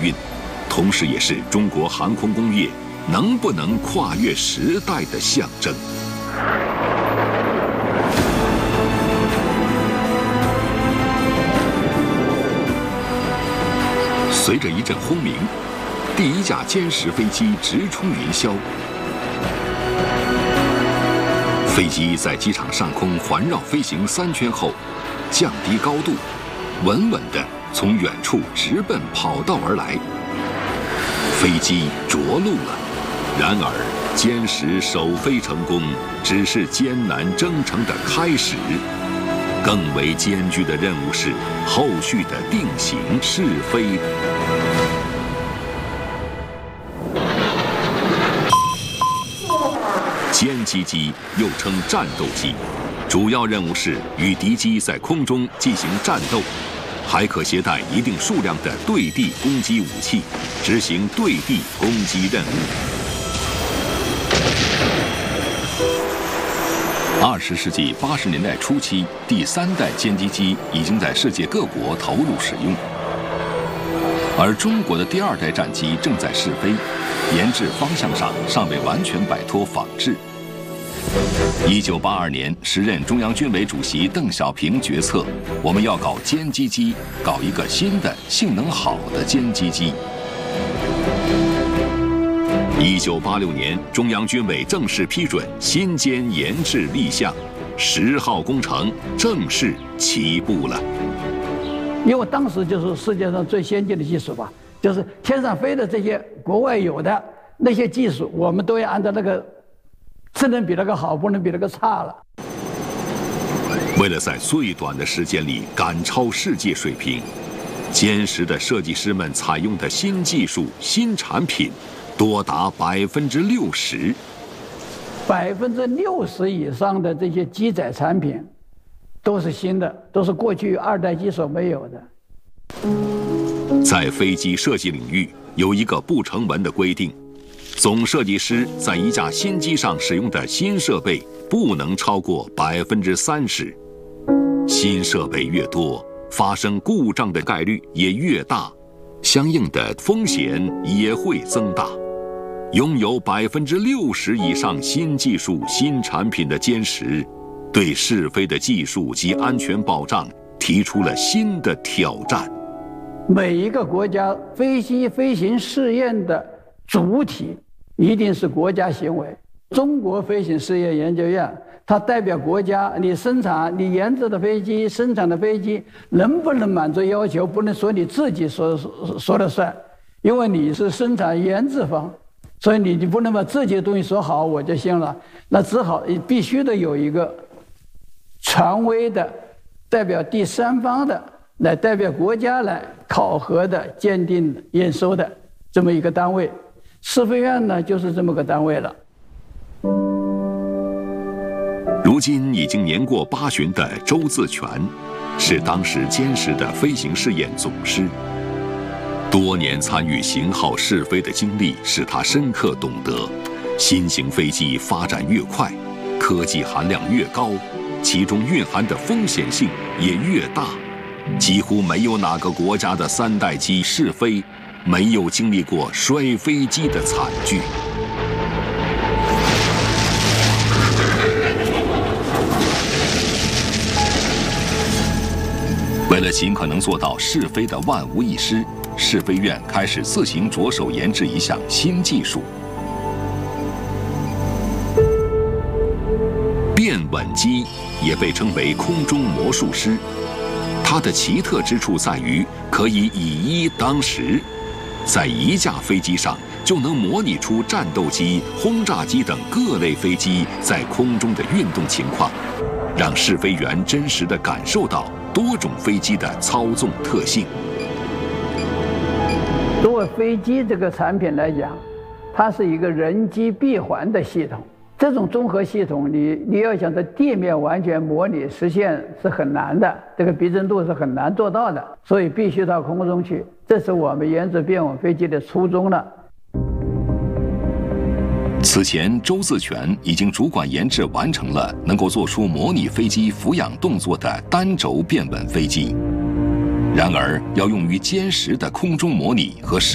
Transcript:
运，同时也是中国航空工业能不能跨越时代的象征。随着一阵轰鸣，第一架歼十飞机直冲云霄。飞机在机场上空环绕飞行3圈后，降低高度，稳稳地从远处直奔跑道而来。飞机着陆了，然而歼十首飞成功只是艰难征程的开始。更为艰巨的任务是后续的定型试飞。歼击机又称战斗机，主要任务是与敌机在空中进行战斗，还可携带一定数量的对地攻击武器，执行对地攻击任务。20世纪80年代初期，第3代歼击机已经在世界各国投入使用，而中国的第2代战机正在试飞，研制方向上尚未完全摆脱仿制。1982年，时任中央军委主席邓小平决策，我们要搞歼击机，搞一个新的性能好的歼击机。1986年，中央军委正式批准新歼研制立项，10号工程正式起步了。 因为当时就是世界上最先进的技术吧，就是天上飞的这些国外有的那些技术，我们都要按照那个，只能比那个好，不能比那个差了。 为了在最短的时间里赶超世界水平，歼十的设计师们采用的新技术、新产品多达60%。 60%以上的这些机载产品都是新的，都是过去2代机所没有的。 在飞机设计领域有一个不成文的规定，总设计师在一架新机上使用的新设备不能超过30%。新设备越多，发生故障的概率也越大，相应的风险也会增大。拥有60%以上新技术、新产品的歼十，对试飞的技术及安全保障提出了新的挑战。 每一个国家飞机飞行试验的主体一定是国家行为。中国飞行试验研究院，它代表国家，你研制的飞机、生产的飞机能不能满足要求，不能说你自己说了算，因为你是生产研制方，所以你不能把自己的东西说好我就行了，那只好必须得有一个权威的代表第三方的来代表国家来考核的、鉴定的、验收的这么一个单位。试飞院呢就是这么个单位了。 如今已经年过80的周自全，是当时歼十的飞行试验总师。多年参与型号试飞的经历，使他深刻懂得，新型飞机发展越快，科技含量越高，其中蕴含的风险性也越大。几乎没有哪个国家的3代机试飞没有经历过摔飞机的惨剧。为了尽可能做到试飞的万无一失，试飞院开始自行着手研制一项新技术——变稳机，也被称为空中魔术师。它的奇特之处在于可以以一当十，在一架飞机上就能模拟出战斗机、轰炸机等各类飞机在空中的运动情况，让试飞员真实地感受到多种飞机的操纵特性。 作为飞机这个产品来讲，它是一个人机闭环的系统。这种综合系统，你要想在地面完全模拟实现是很难的，这个逼真度是很难做到的，所以必须到空中去。这是我们研制变稳飞机的初衷了。 此前，周自全已经主管研制完成了能够做出模拟飞机俯仰动作的单轴变稳飞机。然而，要用于歼十的空中模拟和